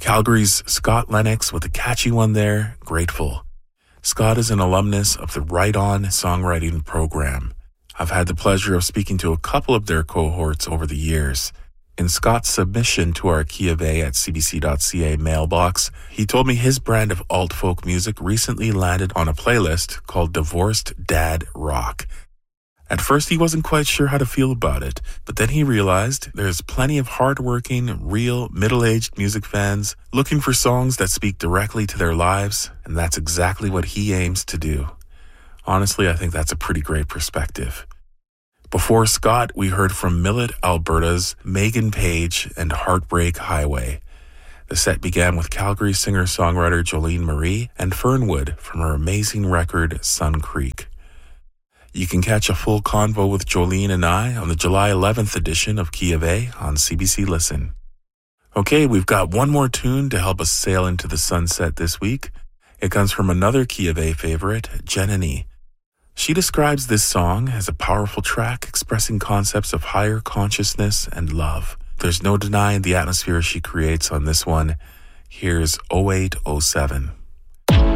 Calgary's Scott Lennox with a catchy one there, Grateful. Scott is an alumnus of the Right On songwriting program. I've had the pleasure of speaking to a couple of their cohorts over the years. In Scott's submission to our Key of A at cbc.ca mailbox, he told me his brand of alt-folk music recently landed on a playlist called Divorced Dad Rock. At first, he wasn't quite sure how to feel about it, but then he realized there's plenty of hardworking, real, middle-aged music fans looking for songs that speak directly to their lives, and that's exactly what he aims to do. Honestly, I think that's a pretty great perspective. Before Scott, we heard from Millet, Alberta's Megan Page and Heartbreak Highway. The set began with Calgary singer-songwriter Jolene Marie and Fernwood from her amazing record, Sun Creek. You can catch a full convo with Jolene and I on the July 11th edition of Key of A on CBC Listen. Okay, we've got one more tune to help us sail into the sunset this week. It comes from another Key of A favorite, Jenny. She describes this song as a powerful track expressing concepts of higher consciousness and love. There's no denying the atmosphere she creates on this one. Here's 0807.